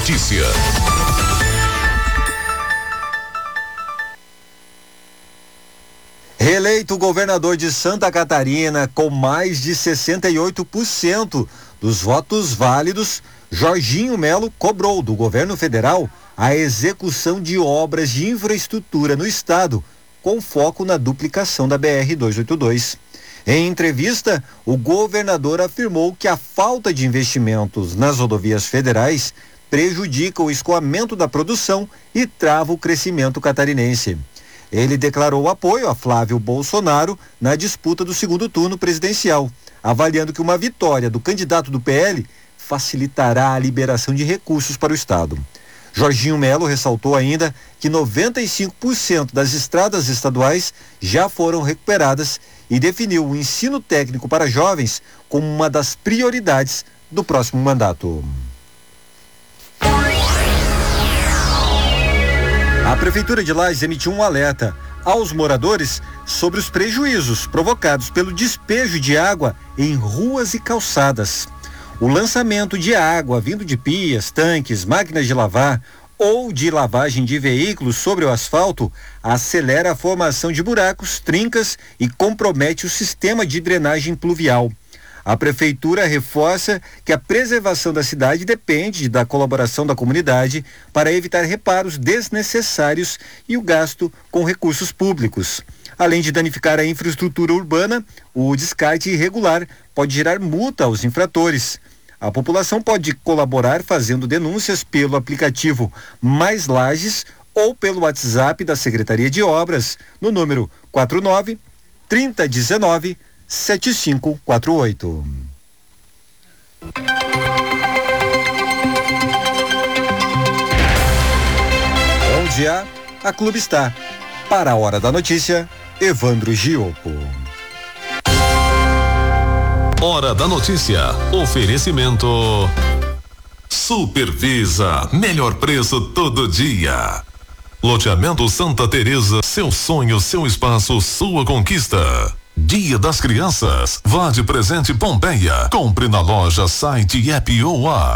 notícia. Reeleito governador de Santa Catarina com mais de 68% dos votos válidos, Jorginho Melo cobrou do governo federal a execução de obras de infraestrutura no estado, com foco na duplicação da BR-282. Em entrevista, o governador afirmou que a falta de investimentos nas rodovias federais prejudica o escoamento da produção e trava o crescimento catarinense. Ele declarou apoio a Flávio Bolsonaro na disputa do segundo turno presidencial, avaliando que uma vitória do candidato do PL facilitará a liberação de recursos para o estado. Jorginho Melo ressaltou ainda que 95% das estradas estaduais já foram recuperadas e definiu o ensino técnico para jovens como uma das prioridades do próximo mandato. A Prefeitura de Lages emitiu um alerta aos moradores sobre os prejuízos provocados pelo despejo de água em ruas e calçadas. O lançamento de água vindo de pias, tanques, máquinas de lavar ou de lavagem de veículos sobre o asfalto acelera a formação de buracos, trincas e compromete o sistema de drenagem pluvial. A Prefeitura reforça que a preservação da cidade depende da colaboração da comunidade para evitar reparos desnecessários e o gasto com recursos públicos. Além de danificar a infraestrutura urbana, o descarte irregular pode gerar multa aos infratores. A população pode colaborar fazendo denúncias pelo aplicativo Mais Lages ou pelo WhatsApp da Secretaria de Obras no número 49 3019 7548. Onde a Clube está. Para a Hora da Notícia, Evandro Giopo. Hora da Notícia. Oferecimento Supervisa, melhor preço todo dia. Loteamento Santa Teresa, seu sonho, seu espaço, sua conquista. Dia das Crianças, vá de presente Pompeia. Compre na loja, site e app OA.